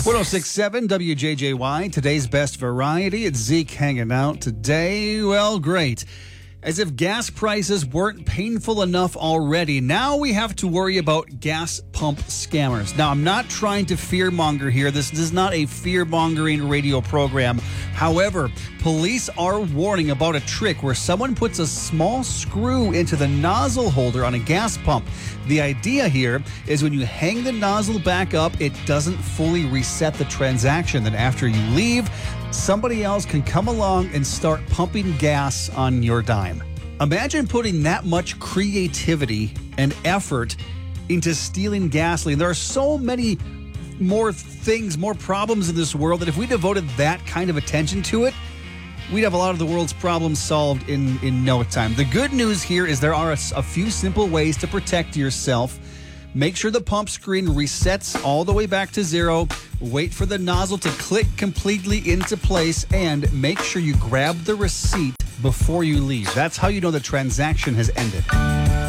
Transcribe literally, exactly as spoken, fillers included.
one oh six point seven W J J Y, today's best variety. It's Zeke hanging out today. Well, great. As if gas prices weren't painful enough already, now we have to worry about gas pump scammers. Now, I'm not trying to fearmonger here. This is not a fear-mongering radio program. However, police are warning about a trick where someone puts a small screw into the nozzle holder on a gas pump. The idea here is when you hang the nozzle back up, it doesn't fully reset the transaction. Then after you leave, somebody else can come along and start pumping gas on your dime. Imagine putting that much creativity and effort into stealing gasoline. There are so many more things, more problems in this world that if we devoted that kind of attention to it, we'd have a lot of the world's problems solved in, in no time. The good news here is there are a, a few simple ways to protect yourself. Make sure the pump screen resets all the way back to zero. Wait for the nozzle to click completely into place, and make sure you grab the receipt before you leave. That's how you know the transaction has ended.